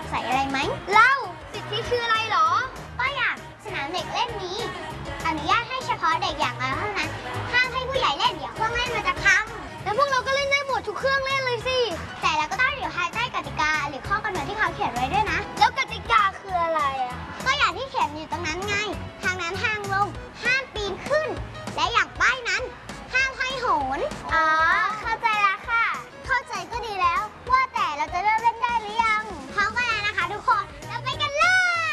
สัยอะไรไหมเล่าสิทธิคืออะไรหรอก็อย่างสนามเด็กเล่นนี้อนุญาตให้เฉพาะเด็กอย่างเราเท่านั้น